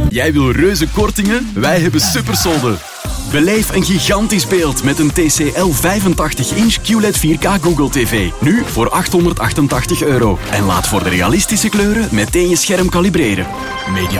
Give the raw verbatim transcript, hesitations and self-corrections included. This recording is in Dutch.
Jij wil reuze kortingen? Wij hebben supersolden. Beleef een gigantisch beeld met een T C L vijfentachtig inch Q L E D vier K Google T V. Nu voor achthonderdachtentachtig euro. En laat voor de realistische kleuren meteen je scherm kalibreren. Media